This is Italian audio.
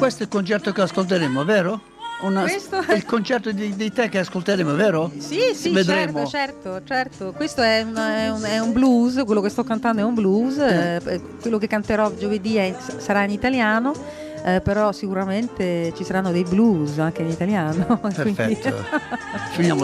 questo è il concerto che ascolteremo, vero? Questo È il concerto di te che ascolteremo, vero? sì, Vedremo. certo. Questo è un blues, quello che sto cantando è un blues, quello che canterò giovedì sarà in italiano, però sicuramente ci saranno dei blues anche in italiano. Perfetto. Finiamo